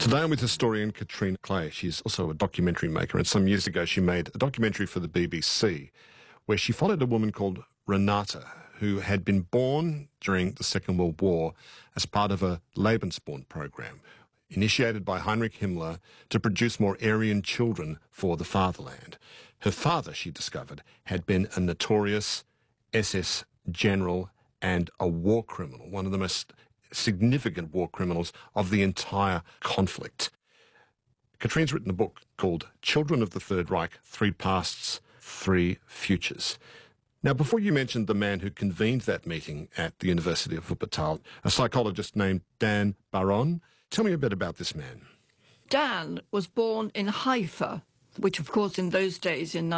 Today I'm with historian Katrina Clay. She's also a documentary maker, and some years ago she made a documentary for the BBC where she followed a woman called Renata, who had been born during the Second World War as part of a Lebensborn program initiated by Heinrich Himmler to produce more Aryan children for the fatherland. Her father, she discovered, had been a notorious SS general and a war criminal, one of the most significant war criminals of the entire conflict. Katrine's written a book called Children of the Third Reich, Three Pasts, Three Futures. Now, before you mentioned the man who convened that meeting at the University of Wuppertal, a psychologist named Dan Baron, tell me a bit about this man. Dan was born in Haifa, which of course in those days, in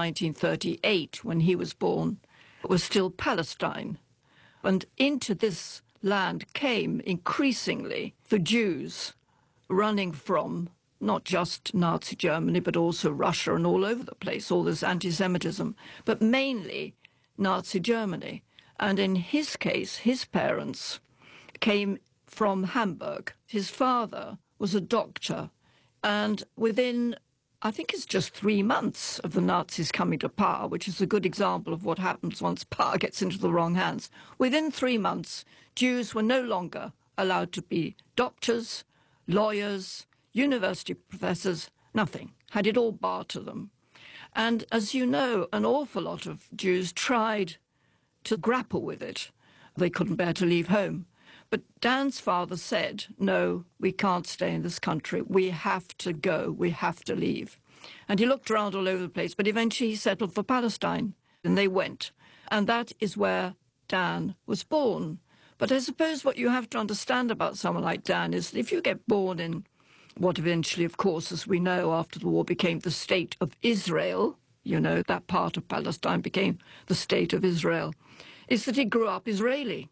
1938, when he was born, was still Palestine. And into this land came increasingly the Jews running from not just Nazi Germany, but also Russia and all over the place, all this anti-Semitism, but mainly Nazi Germany. And in his case, his parents came from Hamburg. His father was a doctor, and within, I think it's just 3 months of the Nazis coming to power, which is a good example of what happens once power gets into the wrong hands. Within 3 months, Jews were no longer allowed to be doctors, lawyers, university professors, nothing. Had it all barred to them. And as you know, an awful lot of Jews tried to grapple with it. They couldn't bear to leave home. But Dan's father said, no, we can't stay in this country. We have to go. We have to leave. And he looked around all over the place, but eventually he settled for Palestine, and they went. And that is where Dan was born. But I suppose what you have to understand about someone like Dan is if you get born in what eventually, of course, as we know, after the war became the State of Israel, you know, that part of Palestine became the State of Israel, is that he grew up Israeli.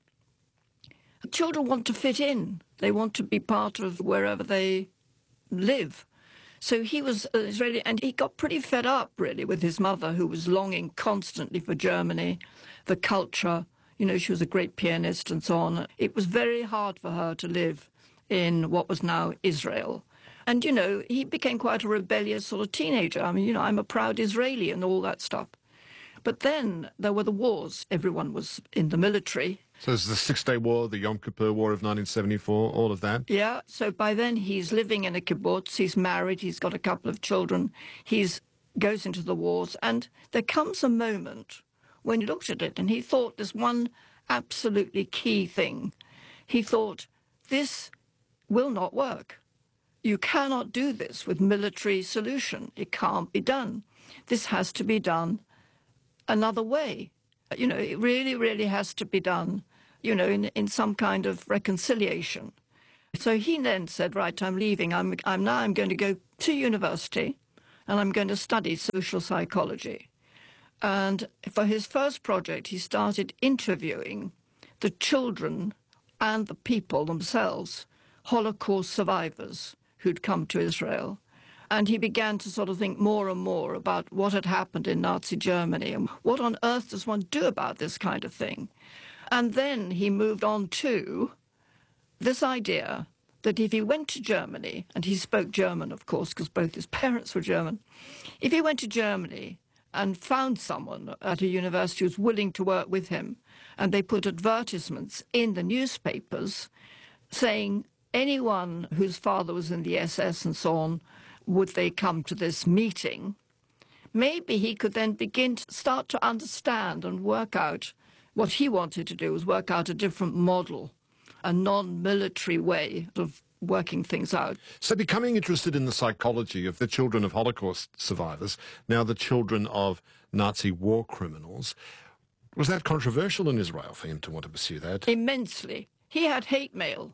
Children want to fit in. They want to be part of wherever they live. So he was Israeli, and he got pretty fed up, really, with his mother, who was longing constantly for Germany, the culture. You know, she was a great pianist and so on. It was very hard for her to live in what was now Israel. And, you know, he became quite a rebellious sort of teenager. I mean, you know, I'm a proud Israeli and all that stuff. But then there were the wars. Everyone was in the military. So there's the Six-Day War, the Yom Kippur War of 1974, all of that? Yeah, so by then he's living in a kibbutz, he's married, he's got a couple of children, goes into the wars, and there comes a moment when he looked at it and he thought there's one absolutely key thing. He thought, this will not work. You cannot do this with military solution. It can't be done. This has to be done another way. You know, it really, really has to be done, you know, in some kind of reconciliation. So he then said, right, I'm leaving. I'm going to go to university and I'm going to study social psychology. And for his first project, he started interviewing the children and the people themselves, Holocaust survivors who'd come to Israel. And he began to sort of think more and more about what had happened in Nazi Germany and what on earth does one do about this kind of thing. And then he moved on to this idea that if he went to Germany, and he spoke German, of course, because both his parents were German, if he went to Germany and found someone at a university who was willing to work with him, and they put advertisements in the newspapers saying anyone whose father was in the SS and so on, would they come to this meeting, maybe he could then begin to start to understand and work out what he wanted to do was work out a different model, a non-military way of working things out. So becoming interested in the psychology of the children of Holocaust survivors, now the children of Nazi war criminals, was that controversial in Israel for him to want to pursue that? Immensely. He had hate mail.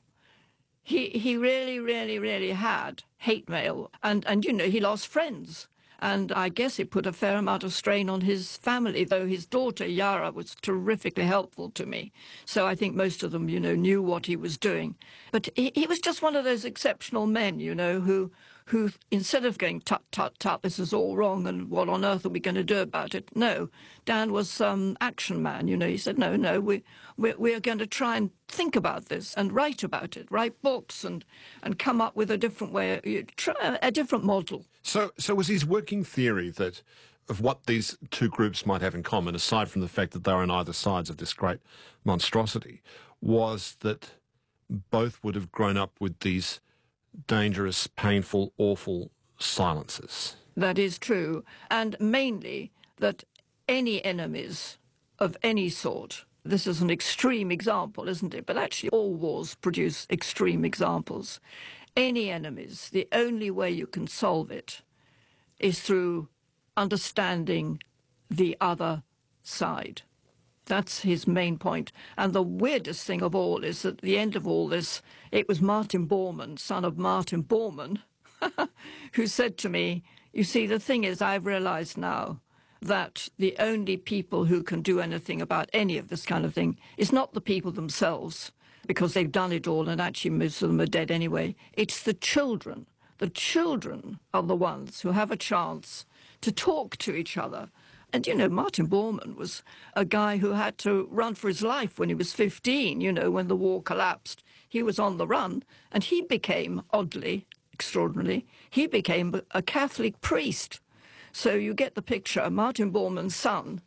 He really, really, really had hate mail. And you know, he lost friends. And I guess it put a fair amount of strain on his family, though his daughter, Yara, was terrifically helpful to me. So I think most of them, you know, knew what he was doing. But he was just one of those exceptional men, you know, who who, instead of going, tut, tut, tut, this is all wrong and what on earth are we going to do about it? No, Dan was action man, you know. He said, no, we are going to try and think about this and write about it, write books and come up with a different way, try a different model. So was his working theory that of what these two groups might have in common, aside from the fact that they were on either sides of this great monstrosity, was that both would have grown up with these dangerous, painful, awful silences? That is true. And mainly that any enemies of any sort, this is an extreme example, isn't it? But actually all wars produce extreme examples. Any enemies, the only way you can solve it is through understanding the other side. That's his main point. And the weirdest thing of all is that at the end of all this, it was Martin Bormann, son of Martin Bormann, who said to me, you see, the thing is, I've realized now that the only people who can do anything about any of this kind of thing is not the people themselves, because they've done it all and actually most of them are dead anyway. It's the children. The children are the ones who have a chance to talk to each other. And, you know, Martin Bormann was a guy who had to run for his life when he was 15, you know, when the war collapsed. He was on the run, and he became, oddly, extraordinarily, he became a Catholic priest. So you get the picture. Martin Bormann's son,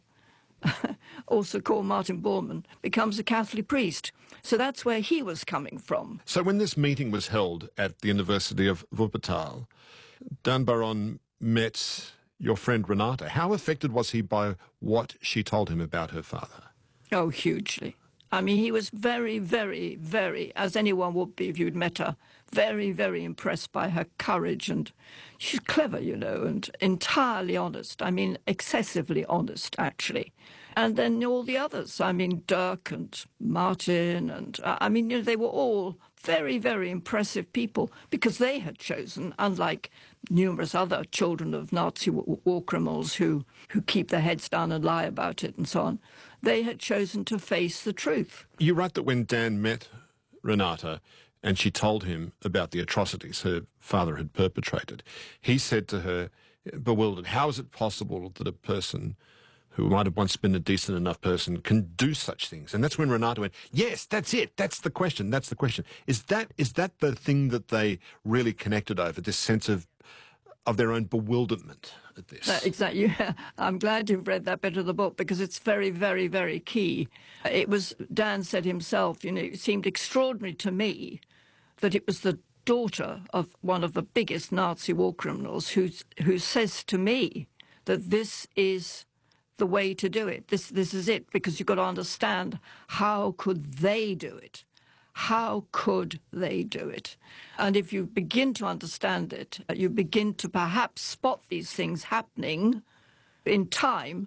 also called Martin Bormann, becomes a Catholic priest. So that's where he was coming from. So when this meeting was held at the University of Wuppertal, Dan Baron met your friend Renata. How affected was he by what she told him about her father? Oh, hugely. I mean, he was very, very, very, as anyone would be if you'd met her, very, very impressed by her courage. And she's clever, you know, and entirely honest. I mean, excessively honest, actually. And then all the others, I mean, Dirk and Martin, and I mean, you know, they were all very, very impressive people because they had chosen, unlike numerous other children of Nazi war criminals who keep their heads down and lie about it and so on, they had chosen to face the truth. You write that when Dan met Renata and she told him about the atrocities her father had perpetrated, he said to her, bewildered, how is it possible that a person who might have once been a decent enough person can do such things? And that's when Renata went, yes, that's it. That's the question. That's the question. Is that the thing that they really connected over, this sense of their own bewilderment at this? Exactly. Yeah. I'm glad you've read that bit of the book because it's very, very, very key. It was, Dan said himself, you know, it seemed extraordinary to me that it was the daughter of one of the biggest Nazi war criminals who says to me that this is the way to do it. This is it, because you've got to understand how could they do it? How could they do it? And if you begin to understand it, you begin to perhaps spot these things happening in time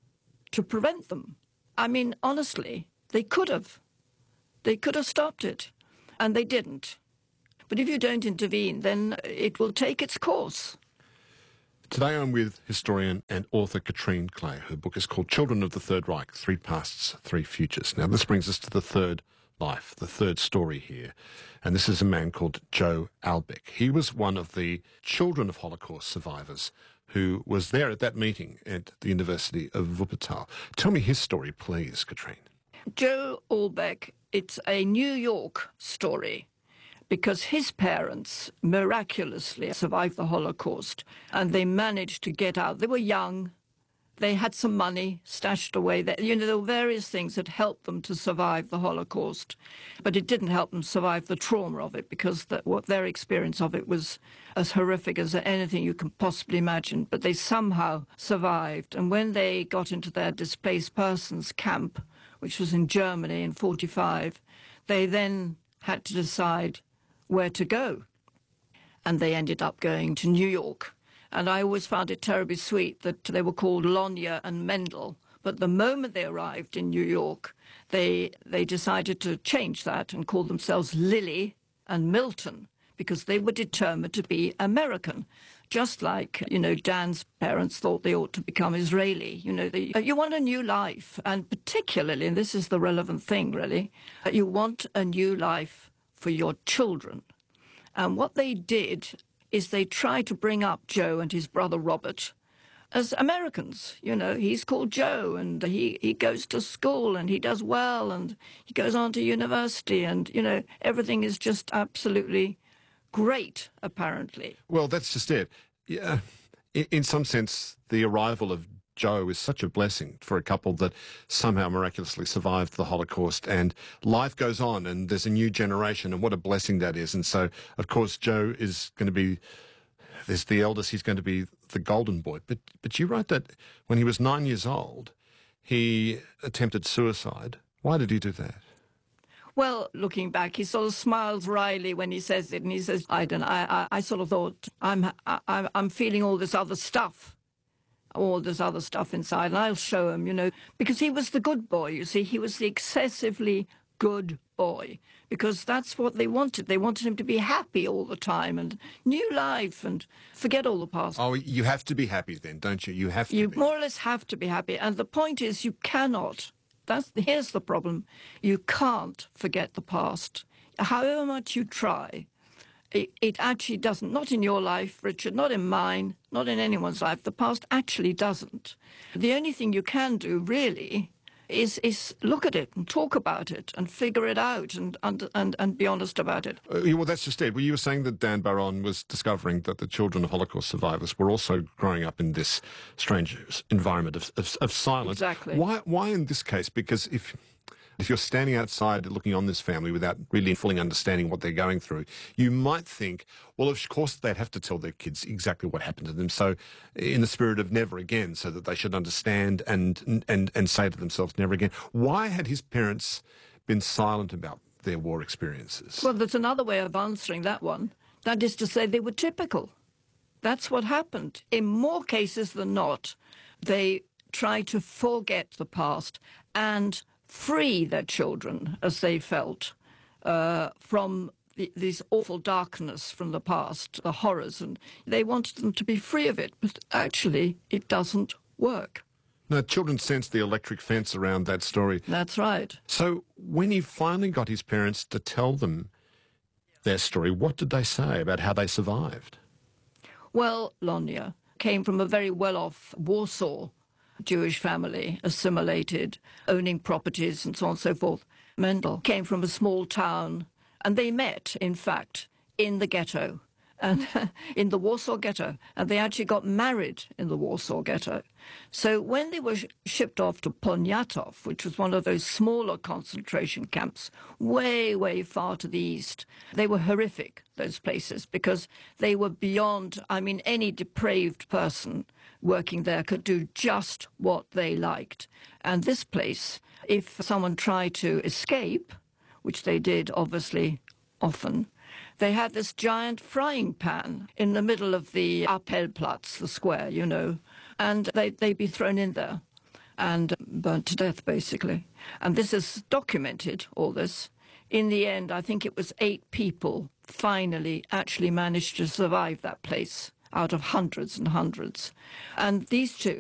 to prevent them. I mean, honestly, they could have. They could have stopped it, and they didn't. But if you don't intervene, then it will take its course. Today I'm with historian and author Katrine Clay. Her book is called Children of the Third Reich, Three Pasts, Three Futures. Now this brings us to the third life, the third story here. And this is a man called Joe Albeck. He was one of the children of Holocaust survivors who was there at that meeting at the University of Wuppertal. Tell me his story, please, Katrine. Joe Albeck, it's a New York story, because his parents miraculously survived the Holocaust and they managed to get out. They were young. They had some money stashed away. You know, there were various things that helped them to survive the Holocaust, but it didn't help them survive the trauma of it because what their experience of it was as horrific as anything you can possibly imagine. But they somehow survived. And when they got into their displaced persons camp, which was in Germany in 1945, they then had to decide where to go. And they ended up going to New York. And I always found it terribly sweet that they were called Lonya and Mendel. But the moment they arrived in New York, they decided to change that and call themselves Lily and Milton, because they were determined to be American. Just like, you know, Dan's parents thought they ought to become Israeli. You know, you want a new life. And particularly, and this is the relevant thing, really, you want a new life for your children. And what they did is they try to bring up Joe and his brother Robert as Americans. You know, he's called Joe, and he goes to school, and he does well, and he goes on to university, and, you know, everything is just absolutely great, apparently. Well, that's just it. Yeah. In some sense, the arrival of Joe is such a blessing for a couple that somehow miraculously survived the Holocaust, and life goes on, and there's a new generation, and what a blessing that is. And so, of course, Joe is going to be, there's the eldest, he's going to be the golden boy. But you write that when he was 9 years old, he attempted suicide. Why did he do that? Well, looking back, he sort of smiles wryly when he says it, and he says, "I don't know. I sort of thought I'm feeling all this other stuff inside, and I'll show him, you know," because he was the good boy. You see, he was the excessively good boy, because that's what they wanted. They wanted him to be happy all the time and new life and forget all the past. Oh, you have to be happy then, don't you? You have to. You be. more or less have to be happy, and the point is, you cannot. Here's the problem. You can't forget the past. However much you try, it actually doesn't. Not in your life, Richard, not in mine, not in anyone's life. The past actually doesn't. The only thing you can do, really, is look at it and talk about it and figure it out and be honest about it. Well, that's just it. Well, you were saying that Dan Baron was discovering that the children of Holocaust survivors were also growing up in this strange environment of silence. Exactly. Why in this case? Because if you're standing outside looking on this family without really fully understanding what they're going through, you might think, well, of course they'd have to tell their kids exactly what happened to them. So in the spirit of never again, so that they should understand and say to themselves, never again. Why had his parents been silent about their war experiences? Well, there's another way of answering that one. That is to say, they were typical. That's what happened. In more cases than not, they tried to forget the past and free their children, as they felt, from this awful darkness from the past, the horrors, and they wanted them to be free of it. But actually, it doesn't work. No, children sense the electric fence around that story. That's right. So when he finally got his parents to tell them their story, what did they say about how they survived? Well, Lonia came from a very well-off Warsaw Jewish family, assimilated, owning properties and so on and so forth. Mendel came from a small town, and they met, in fact, in the ghetto, and in the Warsaw Ghetto, and they actually got married in the Warsaw Ghetto. So when they were shipped off to Poniatów, which was one of those smaller concentration camps, way, way far to the east, they were horrific, those places, because they were beyond, I mean, any depraved person working there could do just what they liked. And this place, if someone tried to escape, which they did obviously often, they had this giant frying pan in the middle of the Appellplatz, the square, you know, and they'd be thrown in there and burnt to death, basically. And this is documented, all this. In the end, I think it was 8 people finally actually managed to survive that place out of hundreds and hundreds. And these two